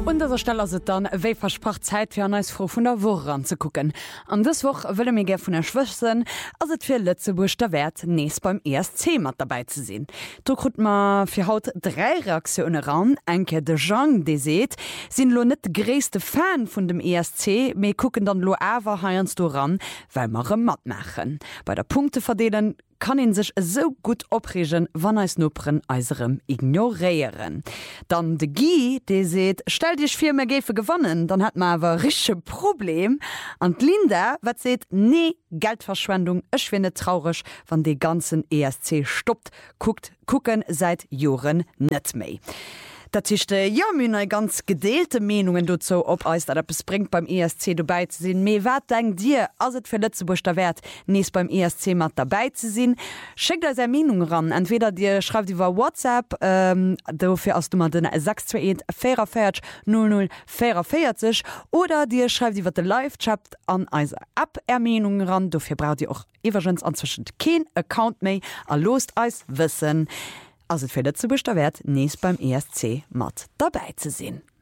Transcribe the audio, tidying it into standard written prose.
Und dieser Stelle se dann wéi versprach Zeit fir an neus Frau vun der Woche anzugucken. An dis woch wëlle mir ger vun der Schwëssen, ass et fir Lützeburg der Wert nees beim ESC mat dabei ze sinn. Do krut ma fir haut 3 Reaktionen ran, enke de Jean de seet, sinn lo net gréste Fan vun dem ESC, méi kucken dann lo awer haiers do ran, weil ma mat machen. Bei der Punkte verdelen kann ihn sich so gut opregen, wann es nopren eiserem ignorieren. Dann de Guy, de seht, stell dich viel mehr Gefe gewonnen, dann hat man aber richtige Problem. Und Linda, wat seht, nee, Geldverschwendung, ich finde traurig, wann die ganzen ESC stoppt, gucken seit Jahren nicht mehr. Dat ischte ja myn ganz gedeelte Menungen dazu op eis dat es bringt beim ESC dabei zu sinn. Me wat denkt dir as het fir Lützeburg der Wert nees beim ESC mat dabei zu sinn? Schickt da se Menung ran. Entweder dir schreibt über WhatsApp dafür as du mal den 621 44 00 44 oder dir schreibt die wat de Live-Chat an als App Ermenung ran. Dafür braucht ihr auch evergens anzwischen kein Account méi a lost als wissen. Also für Lützeburg der Wert nees beim ESC mat dabei zu sehen.